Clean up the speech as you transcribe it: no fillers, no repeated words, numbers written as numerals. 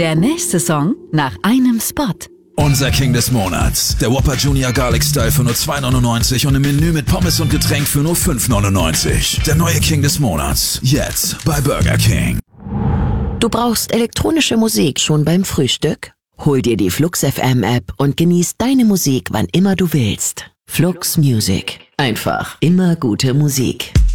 Der nächste Song nach einem Spot. Unser King des Monats. Der Whopper Junior Garlic Style für nur 2,99 und im Menü mit Pommes und Getränk für nur 5,99. Der neue King des Monats. Jetzt bei Burger King. Du brauchst elektronische Musik schon beim Frühstück? Hol dir die Flux FM App und genieß deine Musik, wann immer du willst. Flux Music. Einfach immer gute Musik.